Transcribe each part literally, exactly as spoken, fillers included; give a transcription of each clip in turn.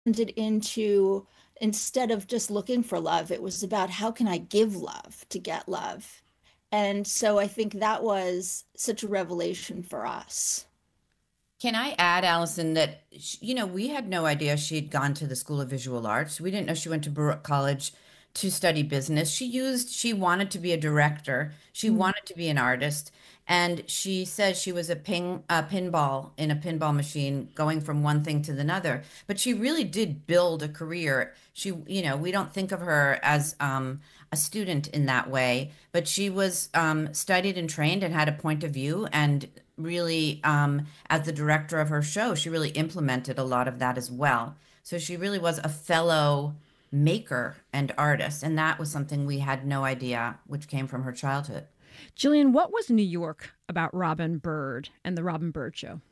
it into, instead of just looking for love, it was about how can I give love to get love. And so I think that was such a revelation for us. Can I add, Allison, that, sh- you know, we had no idea she'd gone to the School of Visual Arts. We didn't know she went to Baruch College to study business. She used, she wanted to be a director. She Mm. wanted to be an artist. And she says she was a ping, a pinball in a pinball machine going from one thing to another. But she really did build a career. She, you know, we don't think of her as um, a student in that way, but she was um, studied and trained and had a point of view and really um, as the director of her show, she really implemented a lot of that as well. So she really was a fellow maker and artist. And that was something we had no idea, which came from her childhood. Jillian, what was New York about Robin Bird and the Robin Bird Show?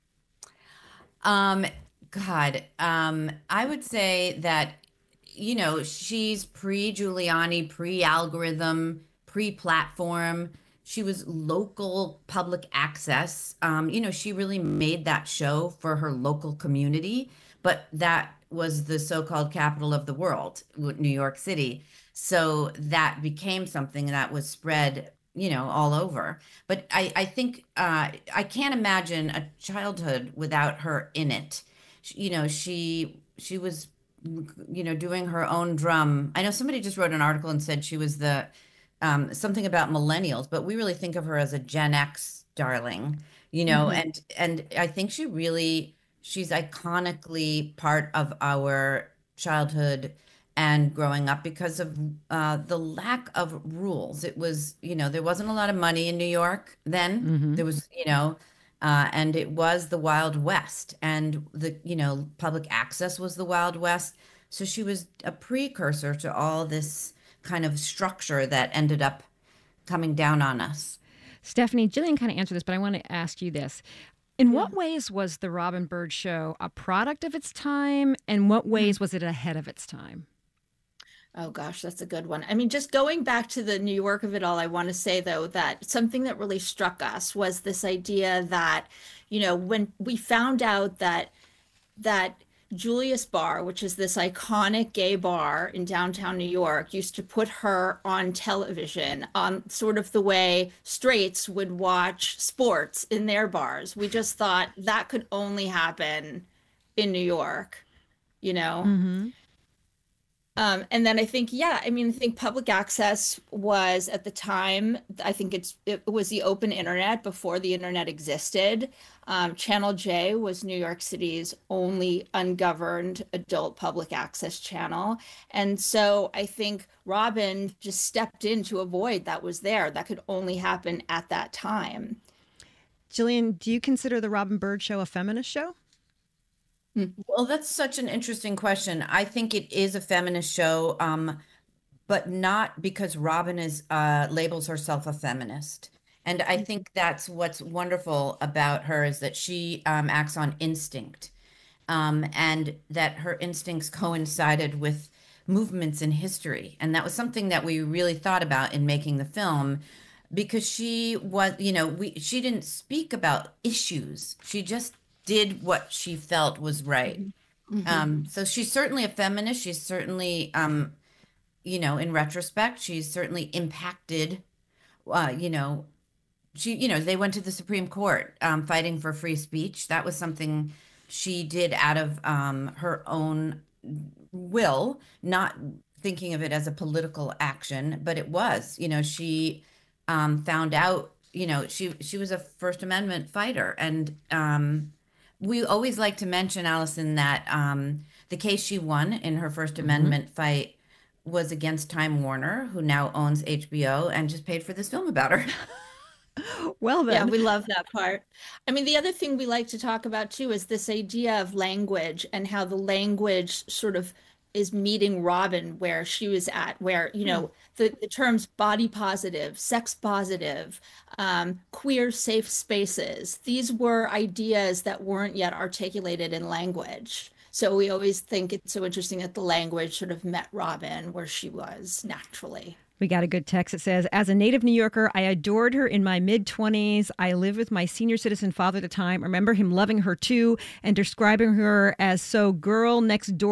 Um, God, um, I would say that, you know, she's pre Giuliani, pre algorithm, pre platform. She was local public access. Um, you know, she really made that show for her local community, but that was the so-called capital of the world, New York City. So that became something that was spread, you know, all over. But I, I think uh, I can't imagine a childhood without her in it. You know, she she was, you know, doing her own drum. I know somebody just wrote an article and said she was the um, something about millennials, but we really think of her as a Gen X darling, you know, Mhm. and and I think she really she's iconically part of our childhood and growing up because of uh, the lack of rules. It was, you know, there wasn't a lot of money in New York then. Mm-hmm. There was, you know, uh, and it was the Wild West, and the, you know, public access was the Wild West. So she was a precursor to all this kind of structure that ended up coming down on us. Stephanie, Jillian kind of answered this, but I want to ask you this. In Yeah. what ways was the Robin Bird Show a product of its time, and what Mm. ways was it ahead of its time? Oh gosh, that's a good one. I mean, just going back to the New York of it all, I want to say though that something that really struck us was this idea that, you know, when we found out that that Julius Bar, which is this iconic gay bar in downtown New York, used to put her on television on sort of the way straights would watch sports in their bars. We just thought that could only happen in New York, you know? Mm-hmm. Um, and then I think, yeah, I mean, I think public access was at the time, I think it's it was the open internet before the internet existed. Um, Channel J was New York City's only ungoverned adult public access channel. And so I think Robin just stepped into a void that was there that could only happen at that time. Jillian, do you consider the Robin Bird Show a feminist show? Hmm. Well, that's such an interesting question. I think it is a feminist show, um, but not because Robin is uh, labels herself a feminist. And I think that's what's wonderful about her is that she um, acts on instinct, um, and that her instincts coincided with movements in history. And that was something that we really thought about in making the film because she was, you know, we she didn't speak about issues. She just did what she felt was right. Hmm. Um, so she's certainly a feminist. She's certainly, um, you know, in retrospect, she's certainly impacted, uh, you know, she, you know, they went to the Supreme Court um, fighting for free speech. That was something she did out of um, her own will, not thinking of it as a political action, but it was, you know, she um, found out, you know, she she was a First Amendment fighter, and um, we always like to mention, Allison, that um, the case she won in her First Mm-hmm. Amendment fight was against Time Warner, who now owns H B O and just paid for this film about her. Well, Yeah, then. we love that part. I mean, the other thing we like to talk about too is this idea of language and how the language sort of is meeting Robin where she was at, where, you Hmm. know, the, the terms body positive, sex positive, um, queer safe spaces, these were ideas that weren't yet articulated in language. So we always think it's so interesting that the language sort of met Robin where she was naturally. We got a good text. It says, as a native New Yorker, I adored her in my mid-twenties. I lived with my senior citizen father at the time. I remember him loving her too and describing her as so girl next door.